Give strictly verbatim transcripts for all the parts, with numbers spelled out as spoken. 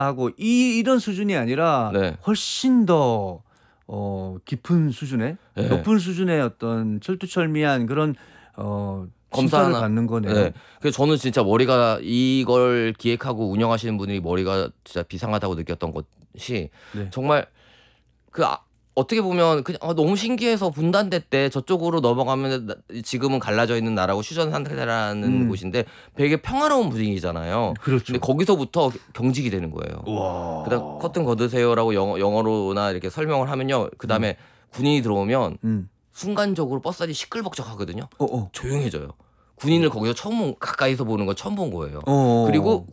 하고 이 이런 수준이 아니라 네. 훨씬 더 어 깊은 수준의 네. 높은 수준의 어떤 철두철미한 그런 어 검사 심사를 하나 받는 거네요. 네. 그래서 저는 진짜 머리가 이걸 기획하고 운영하시는 분이 머리가 진짜 비상하다고 느꼈던 것이 네. 정말 그 아 어떻게 보면 그냥 어 너무 신기해서 분단됐대. 저쪽으로 넘어가면 나 지금은 갈라져 있는 나라고 휴전 상태라는 음. 곳인데 되게 평화로운 분위기잖아요. 그렇죠. 근데 거기서부터 경직이 되는 거예요. 우와. 그다음 커튼 걷으세요라고 영어 영어로나 이렇게 설명을 하면요. 그다음에 군인이 들어오면 음. 순간적으로 버스 안이 시끌벅적하거든요. 어어. 조용해져요. 군인을 거기서 처음 본- 가까이서 보는 건 처음 본 거예요. 어어. 그리고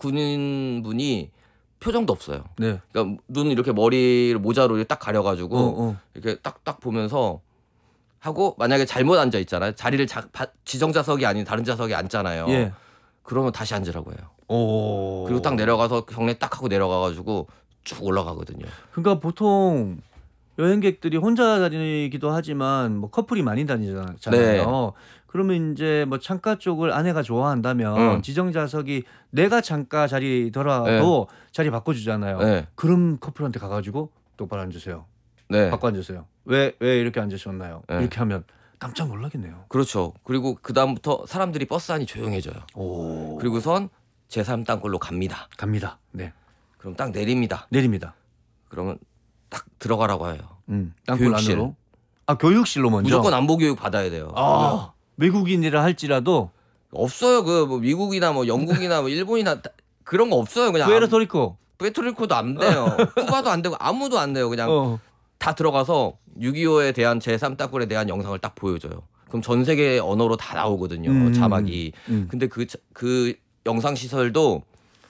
군인분이 표정도 없어요. 네. 그러니까 눈 이렇게 머리를 모자로 딱 가려 가지고 어어. 이렇게 딱딱 보면서 하고 만약에 잘못 앉아 있잖아요. 자리를 자, 바, 지정 좌석이 아닌 다른 좌석에 앉잖아요. 예. 그러면 다시 앉으라고 해요. 오. 그리고 딱 내려가서 경례 딱 하고 내려가 가지고 쭉 올라가거든요. 그러니까 보통 여행객들이 혼자 다니기도 하지만 뭐 커플이 많이 다니잖아요. 네. 그러면 이제 뭐 창가 쪽을 아내가 좋아한다면 응. 지정 좌석이 내가 창가 자리더라도 자리 바꿔주잖아요. 네. 그럼 커플한테 가가지고 똑바로 앉으세요. 네. 바꿔 앉으세요. 왜, 왜 이렇게 앉으셨나요? 네. 이렇게 하면 깜짝 놀라겠네요. 그렇죠. 그리고 그다음부터 사람들이 버스 안이 조용해져요. 오. 그리고선 제삼 땅굴로 갑니다. 갑니다. 네. 그럼 딱 내립니다. 내립니다. 그러면 딱 들어가라고 해요. 음. 땅굴 교육실. 안으로. 아 교육실로 먼저. 무조건 안보 교육 받아야 돼요. 아 외국인이라 할지라도 없어요. 그 뭐 미국이나 뭐 영국이나 뭐 일본이나 다- 그런 거 없어요. 그냥 푸에르토리코. 푸에르토리코도 안 돼요. 쿠바도 안 되고 아무도 안 돼요. 그냥 어. 다 들어가서 육이오에 대한 제삼 땅굴에 대한 영상을 딱 보여줘요. 그럼 전 세계 언어로 다 나오거든요. 음. 자막이. 음. 근데 그 그 영상 시설도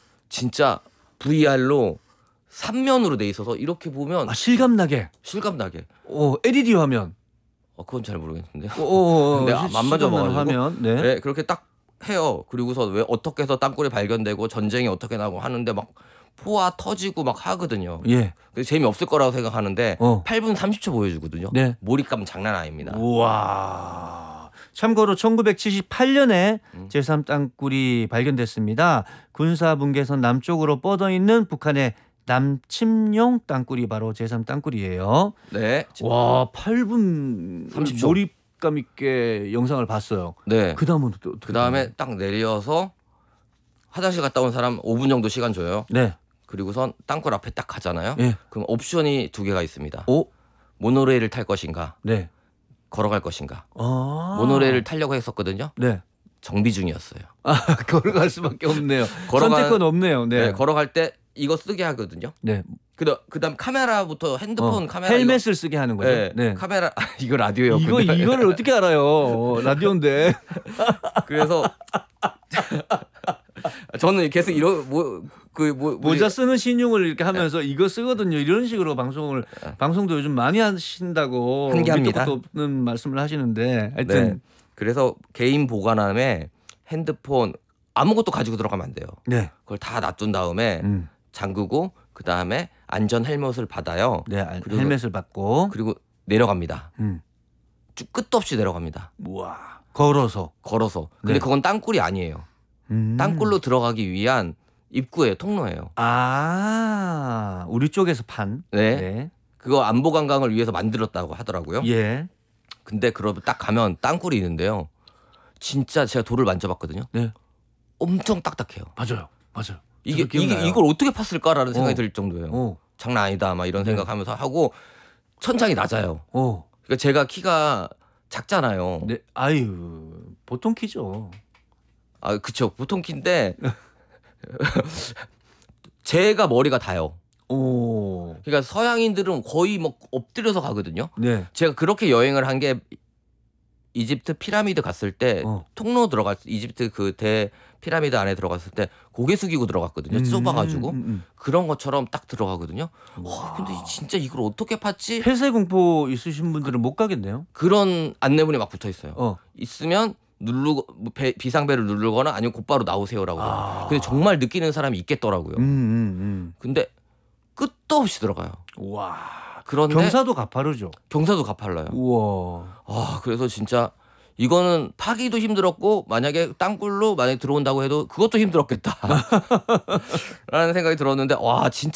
진짜 브이알로 삼 면으로 돼 있어서 이렇게 보면 아 실감나게. 실감나게. 어 엘이디 화면. 어, 그건 잘 모르겠는데요. 어, 어, 어, 근데 시- 안 만져봐가지고. 화면. 네. 네, 그렇게 딱 해요. 그리고서 왜 어떻게 해서 땅굴이 발견되고 전쟁이 어떻게 나고 하는데 막 포화 터지고 막 하거든요. 예. 그래서 재미없을 거라고 생각하는데 어. 팔 분 삼십 초 보여주거든요. 네. 몰입감 장난 아닙니다. 우와. 참고로 천구백칠십팔 년에 음. 제삼 땅굴이 발견됐습니다. 군사분계선 남쪽으로 뻗어 있는 북한의 남침용 땅굴이 바로 제삼 땅굴이에요. 네. 와, 팔 분 삼십 초. 몰입감 있게 영상을 봤어요. 네. 그 다음은 또 어떻게 그 다음에 딱 내려서 화장실 갔다 온 사람 오 분 정도 시간 줘요. 네. 그리고선 땅굴 앞에 딱 가잖아요. 예. 그럼 옵션이 두 개가 있습니다. 오. 모노레일을 탈 것인가, 네. 걸어갈 것인가. 아. 모노레일을 타려고 했었거든요. 네. 정비 중이었어요. 아, 걸어갈 수밖에 없네요. 걸어가- 선택권 없네요. 네. 네. 걸어갈 때 이거 쓰게 하거든요. 네. 그다음 그다음 카메라부터 핸드폰 어, 카메라 헬멧을 쓰게 하는 이거, 거죠. 네, 네. 카메라 아, 이거 라디오예요. 이거 근데. 이거를 어떻게 알아요? 어, 라디오인데. 그래서 저는 계속 이런 뭐그뭐 모자 쓰는 신용을 이렇게 하면서 이거 쓰거든요. 이런 식으로 방송을 방송도 요즘 많이 하신다고 한게 합니다. 밑도 끝도 없는 말씀을 하시는데 하여튼 네. 그래서 개인 보관함에 핸드폰 아무것도 가지고 들어가면 안 돼요. 네. 그걸 다 놔둔 다음에 음. 잠그고 그 다음에 안전 헬멧을 받아요. 네, 알- 그리고- 헬멧을 받고 그리고 내려갑니다. 음. 쭉 끝도 없이 내려갑니다. 우와. 걸어서. 걸어서. 근데 네. 그건 땅굴이 아니에요. 음. 땅굴로 들어가기 위한 입구예요. 통로예요. 아, 우리 쪽에서 판. 네. 네. 그거 안보 관광을 위해서 만들었다고 하더라고요. 예. 근데 그러면 딱 가면 땅굴이 있는데요. 진짜 제가 돌을 만져봤거든요. 네. 엄청 딱딱해요. 맞아요. 맞아요. 이게 저도 기억나요. 이게 이걸 어떻게 팠을까라는 생각이 어. 들 정도예요. 어. 장난 아니다 막 이런 네. 생각하면서 하고 천장이 낮아요. 어. 그러니까 제가 키가 작잖아요. 네. 아유, 보통 키죠. 아 그쵸 보통 키인데 제가 머리가 다요. 오. 그러니까 서양인들은 거의 뭐 엎드려서 가거든요. 네. 제가 그렇게 여행을 한 게 이집트 피라미드 갔을 때 어. 통로 들어갈 이집트 그 대 피라미드 안에 들어갔을 때 고개 숙이고 들어갔거든요. 좁아가지고 음, 음, 그런 것처럼 딱 들어가거든요. 음. 와, 근데 진짜 이걸 어떻게 팠지? 폐쇄 공포 있으신 분들은 못 가겠네요. 그런 안내문이 막 붙어 있어요. 어. 있으면 누르고 뭐 배- 비상벨을 누르거나 아니면 곧바로 나오세요라고. 아. 근데 정말 느끼는 사람이 있겠더라고요. 음, 음, 근데 끝도 없이 들어가요. 음. 와. 그런데 경사도 가파르죠. 경사도 가팔라요. 우와. 아, 그래서 진짜 이거는 파기도 힘들었고 만약에 땅굴로 만약에 들어온다고 해도 그것도 힘들었겠다. 라는 생각이 들었는데 와 진짜